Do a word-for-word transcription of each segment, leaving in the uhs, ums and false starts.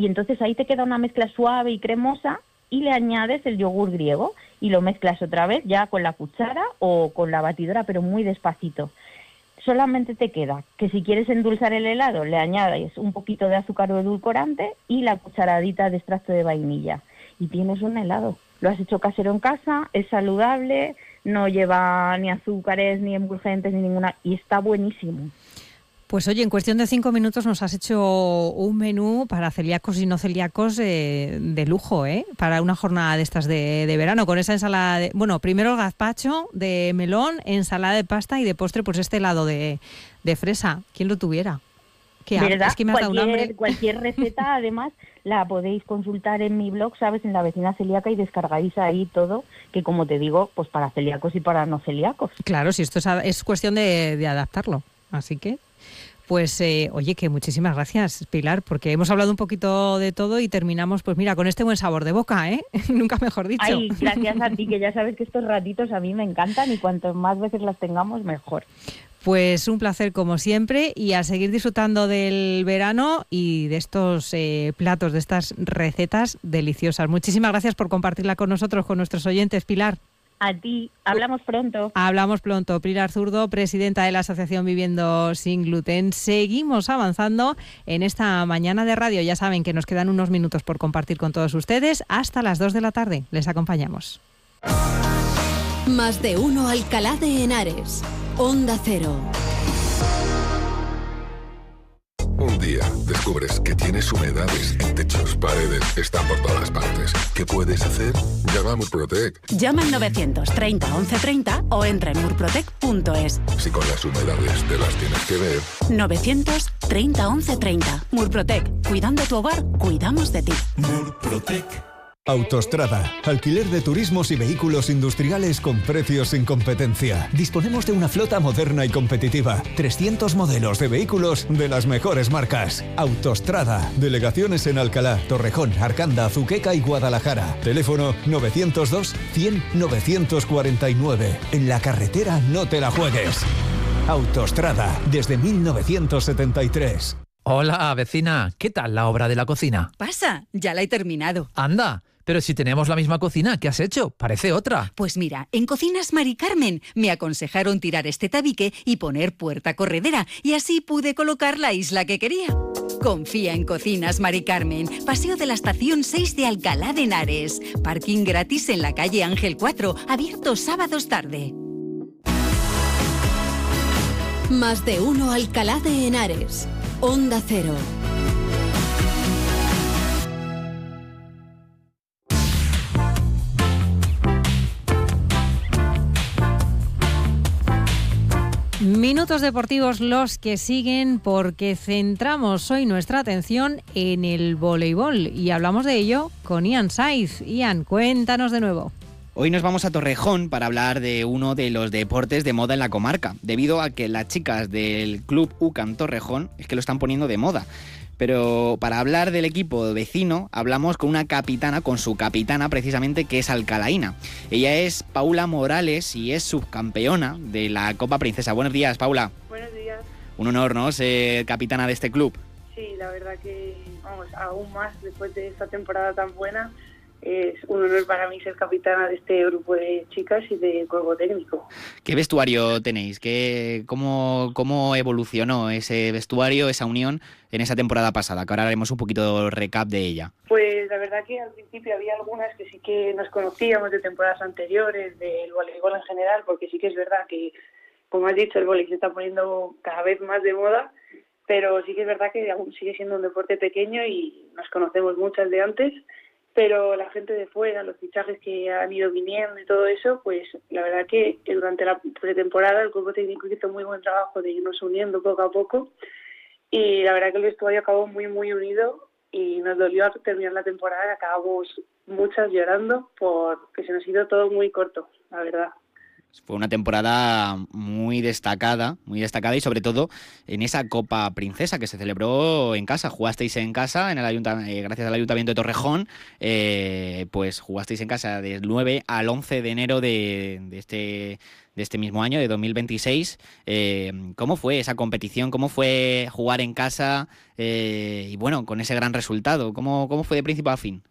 y entonces ahí te queda una mezcla suave y cremosa y le añades el yogur griego y lo mezclas otra vez ya con la cuchara o con la batidora, pero muy despacito. Solamente te queda que si quieres endulzar el helado le añades un poquito de azúcar o edulcorante y la cucharadita de extracto de vainilla y tienes un helado. Lo has hecho casero en casa, es saludable, no lleva ni azúcares, ni emulgentes, ni ninguna, y está buenísimo. Pues oye, en cuestión de cinco minutos nos has hecho un menú para celíacos y no celíacos eh, de lujo, ¿eh? Para una jornada de estas de, de verano, con esa ensalada de... Bueno, primero el gazpacho de melón, ensalada de pasta y de postre, pues este helado de, de fresa. ¿Quién lo tuviera? ¿Qué ¿Verdad? Es que me has dado un hambre. Cualquier receta, además, la podéis consultar en mi blog, ¿sabes? En La Vecina Celíaca, y descargáis ahí todo, que como te digo, pues para celíacos y para no celíacos. Claro, si esto es, es cuestión de, de adaptarlo, así que... Pues, eh, oye, que muchísimas gracias, Pilar, porque hemos hablado un poquito de todo y terminamos, pues mira, con este buen sabor de boca, ¿eh? Nunca mejor dicho. Ay, gracias a ti, que ya sabes que estos ratitos a mí me encantan y cuanto más veces las tengamos, mejor. Pues un placer como siempre y a seguir disfrutando del verano y de estos eh, platos, de estas recetas deliciosas. Muchísimas gracias por compartirla con nosotros, con nuestros oyentes, Pilar. A ti, hablamos pronto. Hablamos pronto. Pilar Zurdo, presidenta de la Asociación Viviendo Sin Gluten. Seguimos avanzando en esta mañana de radio. Ya saben que nos quedan unos minutos por compartir con todos ustedes. Hasta las dos de la tarde. Les acompañamos. Más de uno Alcalá de Henares. Onda Cero. Un día descubres que tienes humedades en techos, paredes, están por todas partes. ¿Qué puedes hacer? Llama a Murprotec. Llama al novecientos treinta once treinta o entra en murprotec punto es. Si con las humedades te las tienes que ver. novecientos treinta once treinta. Murprotec. Cuidando tu hogar, cuidamos de ti. Murprotec. Autostrada, alquiler de turismos y vehículos industriales con precios sin competencia. Disponemos de una flota moderna y competitiva. trescientos modelos de vehículos de las mejores marcas. Autostrada, delegaciones en Alcalá, Torrejón, Arcanda, Azuqueca y Guadalajara. Teléfono novecientos dos cien novecientos cuarenta y nueve. En la carretera no te la juegues. Autostrada, desde mil novecientos setenta y tres. Hola, vecina. ¿Qué tal la obra de la cocina? Pasa, ya la he terminado. Anda, pero si tenemos la misma cocina, ¿qué has hecho? Parece otra. Pues mira, en Cocinas Mari Carmen me aconsejaron tirar este tabique y poner puerta corredera, y así pude colocar la isla que quería. Confía en Cocinas Mari Carmen, Paseo de la Estación seis de Alcalá de Henares. Parking gratis en la calle Ángel cuatro, abierto sábados tarde. Más de uno Alcalá de Henares. Onda Cero. Minutos deportivos los que siguen, porque centramos hoy nuestra atención en el voleibol y hablamos de ello con Ian Saiz. Ian, cuéntanos de nuevo. Hoy nos vamos a Torrejón para hablar de uno de los deportes de moda en la comarca, debido a que las chicas del Club U C A M Torrejón es que lo están poniendo de moda. Pero para hablar del equipo vecino, hablamos con una capitana, con su capitana precisamente, que es alcalaína. Ella es Paula Morales y es subcampeona de la Copa Princesa. Buenos días, Paula. Buenos días. Un honor, ¿no?, ser capitana de este club. Sí, la verdad que, vamos, aún más después de esta temporada tan buena. Es un honor para mí ser capitana de este grupo de chicas y de cuerpo técnico. ¿Qué vestuario tenéis? ¿Qué, cómo, ¿Cómo evolucionó ese vestuario, esa unión en esa temporada pasada? Que ahora haremos un poquito recap de ella. Pues la verdad que al principio había algunas que sí que nos conocíamos de temporadas anteriores, del voleibol en general, porque sí que es verdad que, como has dicho, el voleibol se está poniendo cada vez más de moda, pero sí que es verdad que aún sigue siendo un deporte pequeño y nos conocemos muchas de antes. Pero la gente de fuera, los fichajes que han ido viniendo y todo eso, pues la verdad que durante la pretemporada el cuerpo técnico hizo muy buen trabajo de irnos uniendo poco a poco, y la verdad que el vestuario acabó muy muy unido y nos dolió al terminar la temporada, acabamos muchas llorando porque se nos ha ido todo muy corto, la verdad. Fue una temporada muy destacada, muy destacada y sobre todo en esa Copa Princesa que se celebró en casa. Jugasteis en casa, en el ayunta- eh, gracias al Ayuntamiento de Torrejón, eh, pues jugasteis en casa del nueve al once de enero de, de, este, de este mismo año, de dos mil veintiséis. Eh, ¿Cómo fue esa competición? ¿Cómo fue jugar en casa? Eh, y bueno, con ese gran resultado, ¿cómo, cómo fue de principio a fin?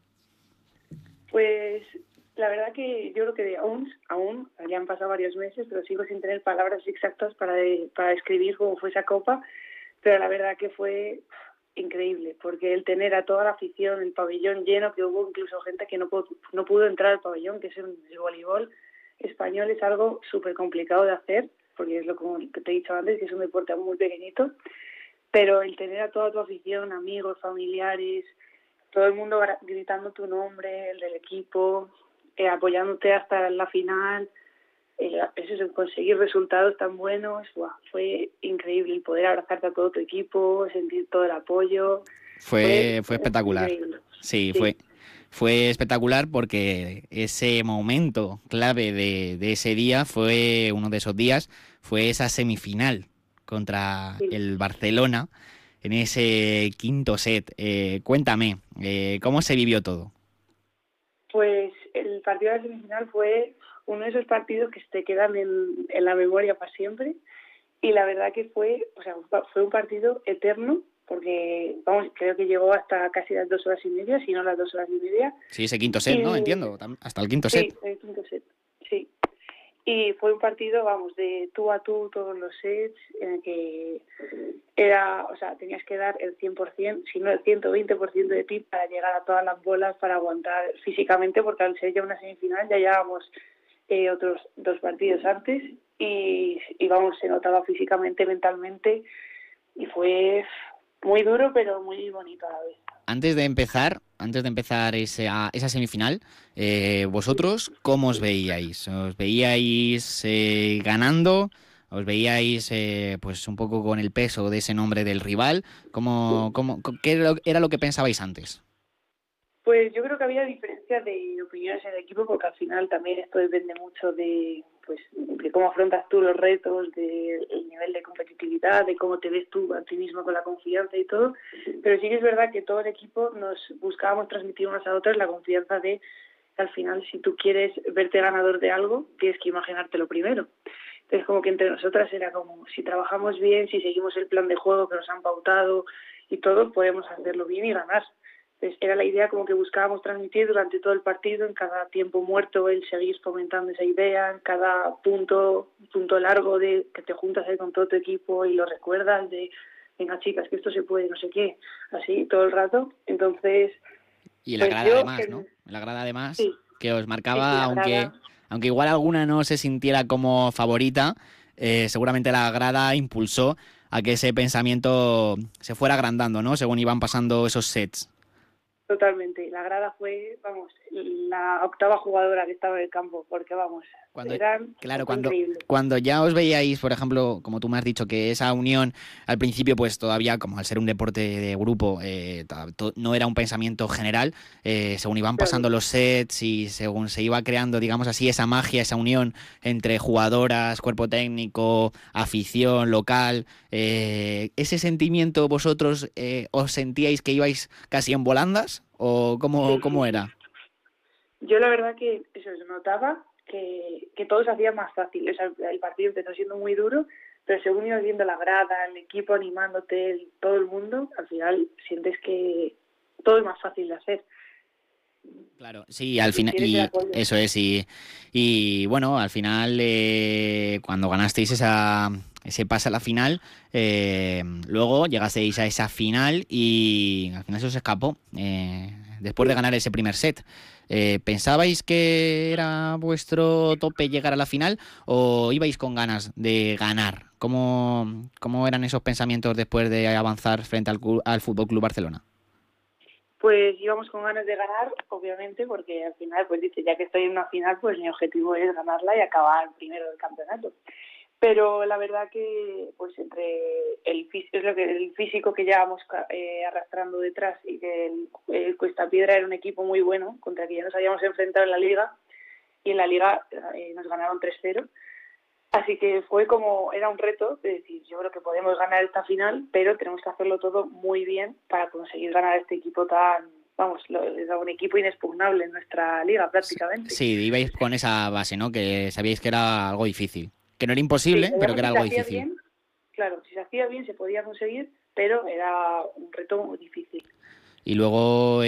Pues la verdad que yo creo que aún, aún, ya han pasado varios meses, pero sigo sin tener palabras exactas para, de, para describir cómo fue esa copa, pero la verdad que fue increíble, porque el tener a toda la afición, el pabellón lleno, que hubo incluso gente que no pudo, no pudo entrar al pabellón, que es el, el voleibol español, es algo súper complicado de hacer, porque es lo como que te he dicho antes, que es un deporte muy pequeñito, pero el tener a toda tu afición, amigos, familiares, todo el mundo gritando tu nombre, el del equipo, eh, apoyándote hasta la final, eh, eso es conseguir resultados tan buenos, wow, fue increíble el poder abrazarte a todo tu equipo, sentir todo el apoyo. Fue, fue, fue espectacular. Sí, sí, fue fue espectacular porque ese momento clave de, de ese día fue uno de esos días, fue esa semifinal contra sí. el Barcelona en ese quinto set. Eh, cuéntame, eh, ¿cómo se vivió todo? Pues el partido de la semifinal fue uno de esos partidos que te quedan en, en la memoria para siempre, y la verdad que fue, o sea, fue un partido eterno, porque vamos, creo que llegó hasta casi las dos horas y media, si no las dos horas y media. Sí, ese quinto set, y, ¿no? Entiendo, hasta el quinto sí, set. Sí, el quinto set, sí. Y fue un partido, vamos, de tú a tú, todos los sets, en el que era, o sea, tenías que dar el cien por ciento, si no el ciento veinte por ciento de ti para llegar a todas las bolas, para aguantar físicamente, porque al ser ya una semifinal ya llevábamos eh, otros dos partidos antes y, y, vamos, se notaba físicamente, mentalmente, y fue muy duro, pero muy bonito a la vez. Antes de empezar, antes de empezar esa, esa semifinal, eh, ¿vosotros cómo os veíais? ¿Os veíais eh, ganando? ¿Os veíais eh, pues un poco con el peso de ese nombre del rival? ¿Cómo, cómo, ¿Qué era lo, era lo que pensabais antes? Pues yo creo que había diferencias de opiniones en el equipo, porque al final también esto depende mucho de, pues, de cómo afrontas tú los retos, del nivel de competitividad, de cómo te ves tú a ti mismo con la confianza y todo. Pero sí que es verdad que todo el equipo nos buscábamos transmitir unas a otras la confianza de que al final, si tú quieres verte ganador de algo, tienes que imaginártelo primero. Entonces, como que entre nosotras era como, si trabajamos bien, si seguimos el plan de juego que nos han pautado y todo, podemos hacerlo bien y ganar. Entonces, era la idea como que buscábamos transmitir durante todo el partido, en cada tiempo muerto, el seguir fomentando esa idea, en cada punto punto largo de que te juntas ahí con todo tu equipo y lo recuerdas de, venga chicas, que esto se puede, no sé qué, así todo el rato. Entonces... Y la pues grada yo, además, que... ¿no? La grada además, sí. que os marcaba, sí, sí, aunque, grada... aunque igual alguna no se sintiera como favorita, eh, seguramente la grada impulsó a que ese pensamiento se fuera agrandando, ¿no? Según iban pasando esos sets. Totalmente. La grada fue, vamos, la octava jugadora que estaba en el campo, porque vamos, cuando, eran claro, cuando, increíbles. Cuando ya os veíais, por ejemplo, como tú me has dicho, que esa unión al principio, pues todavía, como al ser un deporte de grupo, eh, no era un pensamiento general, eh, según iban pasando claro. los sets y según se iba creando, digamos así, esa magia, esa unión entre jugadoras, cuerpo técnico, afición, local, eh, ¿ese sentimiento vosotros eh, os sentíais que ibais casi en volandas o cómo, sí, cómo sí. era? Yo la verdad que eso se notaba que, que todo se hacía más fácil. O sea, el partido empezó siendo muy duro, pero según ibas viendo la grada, el equipo animándote, el, todo el mundo, al final sientes que todo es más fácil de hacer. Claro, sí, al final, y eso es, y, y bueno, al final, eh, cuando ganasteis esa, ese pase a la final, eh, luego llegasteis a esa final y al final se os escapó, eh, después de ganar ese primer set. Eh, ¿Pensabais que era vuestro tope llegar a la final o ibais con ganas de ganar? ¿Cómo, cómo eran esos pensamientos después de avanzar frente al, al F C Barcelona? Pues íbamos con ganas de ganar, obviamente, porque al final, pues dice, ya que estoy en una final, pues mi objetivo es ganarla y acabar primero del campeonato. Pero la verdad que, pues entre el, es lo que, el físico que llevábamos eh, arrastrando detrás y que el, el Cuesta Piedra era un equipo muy bueno, contra el que ya nos habíamos enfrentado en la Liga, y en la Liga eh, nos ganaron tres cero, Así que fue como, era un reto de decir, yo creo que podemos ganar esta final, pero tenemos que hacerlo todo muy bien para conseguir ganar este equipo tan, vamos, era un equipo inexpugnable en nuestra liga prácticamente. Sí, ibais con esa base, ¿no? Que sabíais que era algo difícil. Que no era imposible, sí, pero que era algo difícil. Bien, claro, si se hacía bien se podía conseguir, pero era un reto muy difícil. Y luego